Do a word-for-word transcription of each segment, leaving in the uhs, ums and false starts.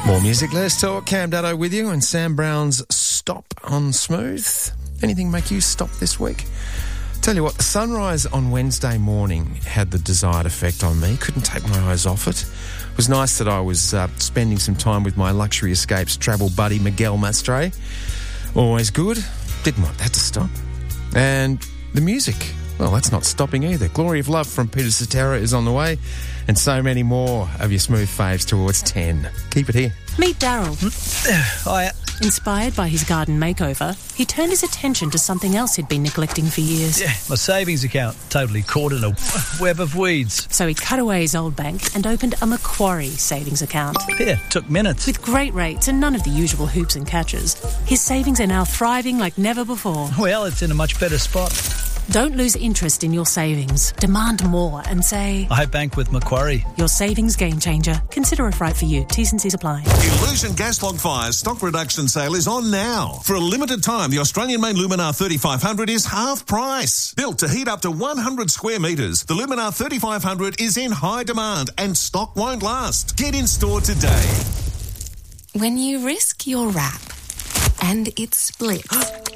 More music, less talk. Cam Dado with you and Sam Brown's Stop on Smooth. Anything make you stop this week? Tell you what, the sunrise on Wednesday morning had the desired effect on me. Couldn't take my eyes off it. It was nice that I was uh, spending some time with my Luxury Escapes travel buddy Miguel Mastre. Always good. Didn't want that to stop. And the music, well, that's not stopping either. Glory of Love from Peter Cetera is on the way, and so many more of your smooth faves towards ten. Keep it here. Meet Daryl. Hi. Inspired by his garden makeover, he turned his attention to something else he'd been neglecting for years. Yeah, my savings account, totally caught in a web of weeds. So he cut away his old bank and opened a Macquarie savings account. Yeah, took minutes. With great rates and none of the usual hoops and catches, his savings are now thriving like never before. Well, it's in a much better spot. Don't lose interest in your savings. Demand more and say, I bank with Macquarie. Your savings game changer. Consider if right for you. T's and C's apply. Illusion Gas Log Fire's stock reduction sale is on now. For a limited time, the Australian-made Luminar thirty-five hundred is half price. Built to heat up to one hundred square metres, the Luminar thirty-five hundred is in high demand and stock won't last. Get in store today. When you risk your wrap and it splits.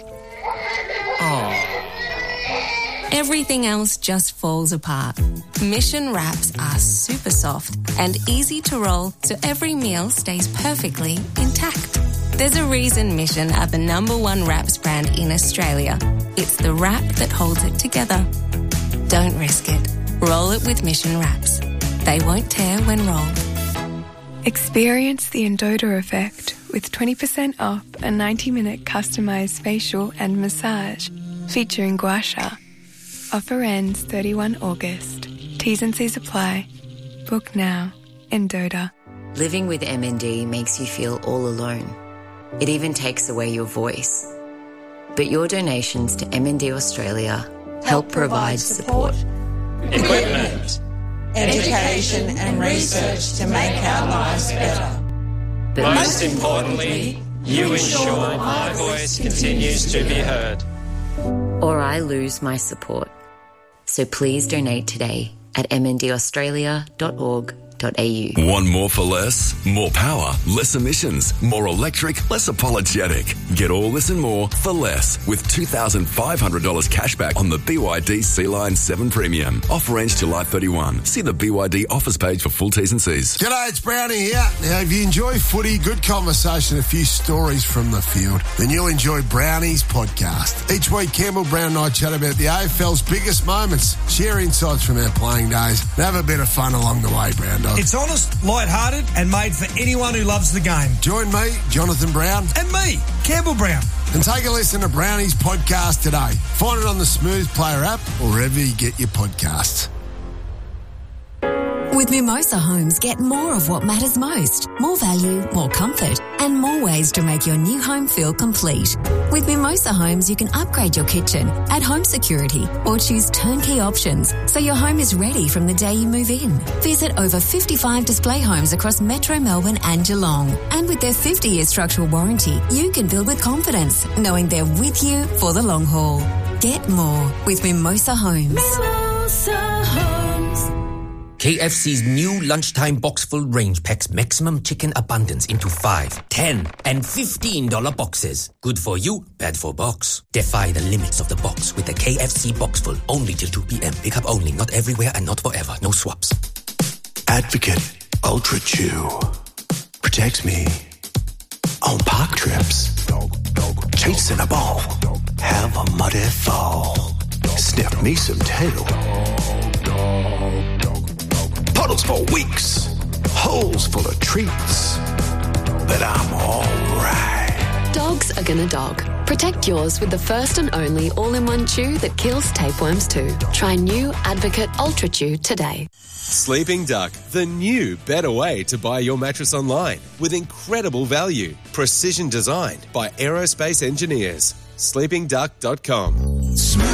Oh. Everything else just falls apart. Mission wraps are super soft and easy to roll, so every meal stays perfectly intact. There's a reason Mission are the number one wraps brand in Australia. It's the wrap that holds it together. Don't risk it. Roll it with Mission wraps. They won't tear when rolled. Experience the Endota effect with twenty percent off a ninety minute customised facial and massage featuring gua sha. Offer ends thirty-first of August. T's and C's apply. Book now. Endota. Living with M N D makes you feel all alone. It even takes away your voice. But your donations to M N D Australia help, help provide support. Equipment, education and research to make our lives better. But most importantly, you ensure my voice continues to be heard. Or I lose my support. So please donate today at m n d australia dot org dot a u. Want more for less? More power, less emissions, more electric, less apologetic. Get all this and more for less with two thousand five hundred dollars cashback on the B Y D Sea-Line seven Premium. Offer ends July thirty-first. See the B Y D offers page for full T's and C's. G'day, it's Brownie here. Now, if you enjoy footy, good conversation, a few stories from the field, then you'll enjoy Brownie's podcast. Each week, Campbell Brown and I chat about the A F L's biggest moments, share insights from our playing days, and have a bit of fun along the way, Brown Dog. It's honest, light-hearted and made for anyone who loves the game. Join me, Jonathan Brown. And me, Campbell Brown. And take a listen to Brownie's podcast today. Find it on the Smooth Player app or wherever you get your podcasts. With Mimosa Homes, get more of what matters most. More value, more comfort, and more ways to make your new home feel complete. With Mimosa Homes, you can upgrade your kitchen, add home security, or choose turnkey options so your home is ready from the day you move in. Visit over fifty-five display homes across Metro Melbourne and Geelong. And with their fifty-year structural warranty, you can build with confidence, knowing they're with you for the long haul. Get more with Mimosa Homes. Mimosa Homes. K F C's new lunchtime box-full range packs maximum chicken abundance into five, ten, and fifteen dollar boxes. Good for you, bad for box. Defy the limits of the box with the K F C box-full only till two p.m. Pickup only, not everywhere and not forever. No swaps. Advocate Ultra Chew protects me on park trips. Chasing a ball, have a muddy fall. Sniff me some tail. Puddles for weeks, holes full of treats, but I'm alright. Dogs are gonna dog. Protect yours with the first and only all-in-one chew that kills tapeworms too. Try new Advocate Ultra Chew today. Sleeping Duck, the new, better way to buy your mattress online with incredible value. Precision designed by aerospace engineers. sleeping duck dot com.